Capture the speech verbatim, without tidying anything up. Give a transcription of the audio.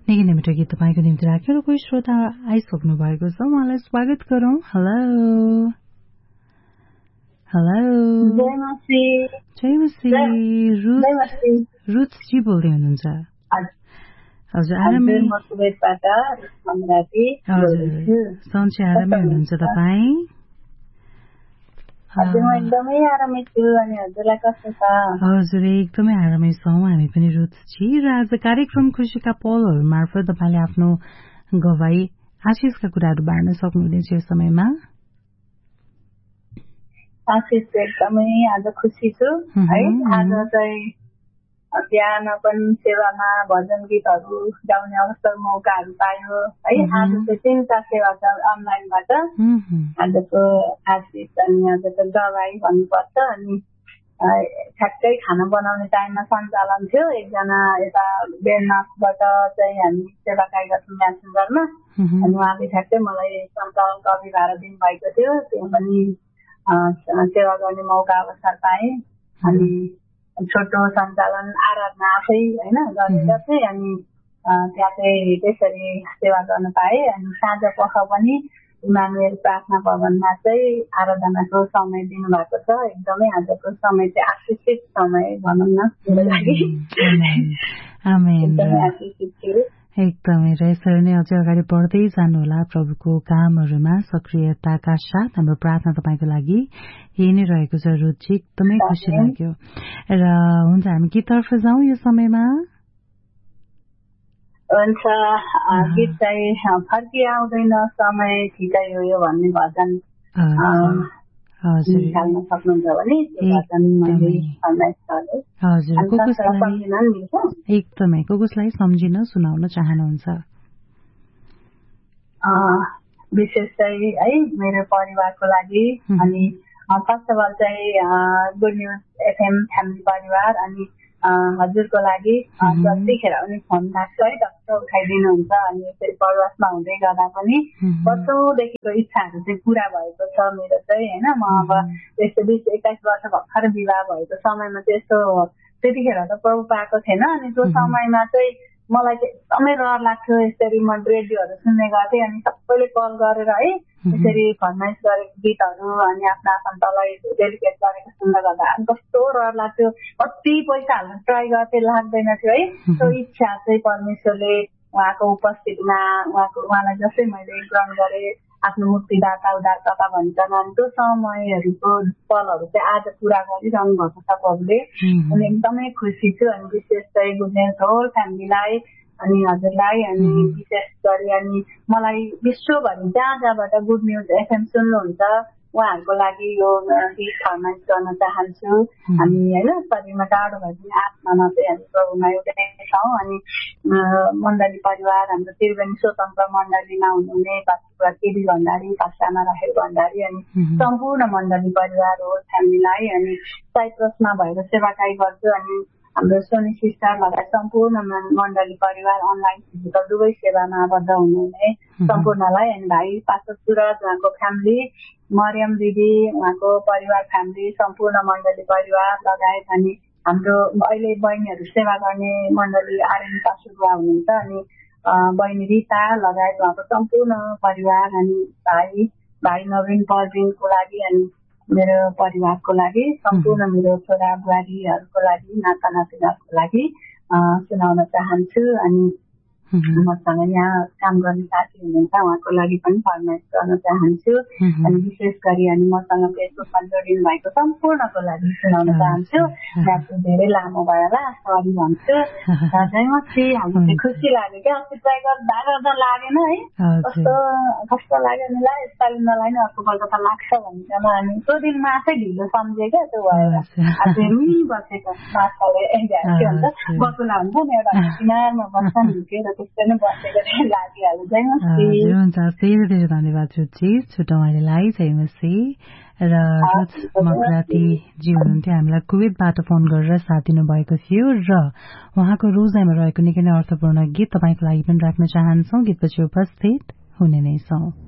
निकै नै मिठो गीत तपाईँको निम्ति राखेर कोही श्रोता आइसक्नु भएको छ, उहाँलाई स्वागत गरौँ। हेलो हेलो जय मसी जय मसी रुथ रुथजी बोल्दै हुनुहुन्छ? हजुर आरामै सन्चै आरामै हुनुहुन्छ तपाईँ? एकदमै आरामै छु। अनि हजुरलाई कस्तो छ? हजुर एकदमै आरामै छौँ हामी पनि रुचि। र आज कार्यक्रम खुसीका पलहरू मार्फत तपाईँले आफ्नो गवाई आशिषका कुराहरू बाँड्न सक्नुहुनेछ यो समयमा। आशिष एकदमै आज खुसी छु है। आज चाहिँ बिहान पनि सेवामा भजन गीतहरू गाउने अवसर मौकाहरू पायो है। आज चाहिँ तिनवटा सेवा छ अनलाइनबाट। आजको आशिष अनि आजको दबाई भन्नुपर्छ। अनि ठ्याक्कै खाना बनाउने टाइममा सञ्चालन थियो। एकजना यता बेरनाथबाट चाहिँ हामी सेवा कार्य गर्छौँ म्यासेन्जरमा। अनि उहाँले ठ्याक्कै मलाई सञ्चालनको अभिभार दिनुभएको थियो। त्यो पनि सेवा गर्ने मौका अवसर पाएँ। अनि छोटो सञ्चालन आराधना आफै होइन गरेर चाहिँ अनि त्यहाँ चाहिँ त्यसरी सेवा गर्न पाएँ। अनि साँझ पख पनि इमानुएल प्रार्थना भवनमा चाहिँ आराधनाको समय दिनुभएको छ। एकदमै आजको समय चाहिँ आशिषित समय भनौँ न मेरो लागि। एकदमै आशिषित थियो। एकदमै र यसरी नै अझै अगाडि बढ्दै जानुहोला प्रभुको कामहरूमा सक्रियताका साथ। हाम्रो प्रार्थना तपाईँको लागि यही नै रहेको छ रुचि। एकदमै खुसी लाग्यो। र हुन्छ हामी गीततर्फ जाउँ यो समयमा। हुन्छ गीत चाहिँ फर्की आउँदैन समय ठिकै हो यो भन्ने भजन निकाल्न सक्नुहुन्छ भने एकदमै को कसलाई सम्झिन सुनाउन चाहनुहुन्छ? विशेष चाहिँ है मेरो परिवारको लागि। अनि फर्स्ट अफ अल चाहिँ गुड न्युज एफएम फ्यामिली परिवार अनि हजुरको लागि जतिखेर पनि फोन लाग्छ है टक्क उठाइदिनुहुन्छ। अनि यसरी प्रवासमा हुँदै गर्दा पनि वर्षौँदेखिको इच्छाहरू चाहिँ पुरा भएको छ मेरो चाहिँ होइन। म अब यस्तो बिस एक्काइस वर्ष भर्खर विवाह भएको समयमा चाहिँ यस्तो त्यतिखेर त प्रभु पाएको थिएन। अनि त्यो समयमा चाहिँ मलाई चाहिँ एकदमै रहर लाग्थ्यो। यसरी म रेडियोहरू सुन्ने गर्थेँ। अनि सबैले कल गरेर है यसरी फरमाइस गरेको गीतहरू अनि आफ्ना आफन्तलाई डेलिकेट गरेको सुन्दा गर्दा कस्तो रहर लाग्थ्यो। कति पैसा हाल्न ट्राई गर्थेँ लाग्दैन थियो है। त्यो इच्छा चाहिँ परमेश्वरले उहाँको उपस्थितिमा उहाँको उहाँलाई जसै मैले ग्रहण गरेँ आफ्नो मुक्तिदाता उद्धारकर्ता भन्छन्। अनि त्यो समयहरूको पलहरू चाहिँ आज पुरा गरिरहनु भएको छ प्रभुले। अनि एकदमै खुसी छु। अनि विशेष चाहिँ गुडनेस होल फ्यामिलीलाई अनि हजुरलाई अनि विशेष गरी अनि मलाई विश्वभरि जहाँ जहाँबाट गुड न्युज एफएम सुन्नुहुन्छ उहाँहरूको लागि यो गीत फरमाइस गर्न चाहन्छु। हामी होइन शरीरमा टाढो भए पनि आत्मामा चाहिँ हामी प्रभुमा एउटै छौँ। अनि मण्डली परिवार हाम्रो त्रिवेणी स्वतन्त्र मण्डलीमा हुनुहुने पास्टर केबी भण्डारी पास्टामा राखेल भण्डारी अनि सम्पूर्ण मण्डली परिवार हो फ्यामिलीलाई। अनि साइप्रसमा भएर सेवा कार्य गर्छु। अनि हाम्रो सोनी सिस्टर लगायत सम्पूर्ण मण्डली परिवार अनलाइन फिजिकल दुवै सेवामा आबद्ध हुनुहुने सम्पूर्णलाई। अनि भाइ पास्टर सुरज उहाँको फ्यामिली, मरियम दिदी उहाँको परिवार फ्यामिली, सम्पूर्ण मण्डली परिवार लगायत अनि हाम्रो अहिले बहिनीहरू सेवा गर्ने मण्डली आरएन पास्टर बुवा हुनुहुन्छ। अनि बहिनी रिता लगायत उहाँको सम्पूर्ण परिवार अनि भाइ भाइ नवीन पर्विनको लागि अनि मेरो परिवारको लागि सम्पूर्ण मेरो छोरा बुहारीहरूको लागि नाता नातिनीहरूको लागि सुनाउन चाहन्छु। अनि मसँग यहाँ काम गर्ने साथी हुनुहुन्छ उहाँको लागि पनि फरमाइस गर्न चाहन्छु। अनि विशेष गरी अनि मसँग फेसबुकमा जोडिनु भएको सम्पूर्णको लागि सुनाउन चाहन्छु। म्यासेज धेरै लामो भयो होला सरी भन्छु। जयमसी हामी चाहिँ खुसी लाग्यो क्या। अस्ति ट्राई गर्दा गर्दा लागेन है। कस्तो कस्तो लाग्यो नि ला यसपालि नलाइ नै अर्कोपल्ट त लाग्छ भनिकन अनि त्यो दिन मासै ढिलो सम्झेँ क्या। त्यो भएर आज नि बसेको माछाले के भन्छ बकुला हुन्छ नि एउटा किनारमा बस्छन् झुकेर त्यस्तै नै बसेको लागिहाल्यो। जयमसी हुन्छ धेरै धेरै धन्यवाद रुचि छुट्याउँ अहिलेलाई। जयमसी र रुच मगरातीजी हुनुहुन्थ्यो हामीलाई कुवेतबाट फोन गरेर साथ दिनुभएको थियो र उहाँको रोजाइमा रहेको निकै नै अर्थपूर्ण गीत तपाईँको लागि पनि राख्न चाहन्छौँ। गीतपछि उपस्थित हुने नै छौँ।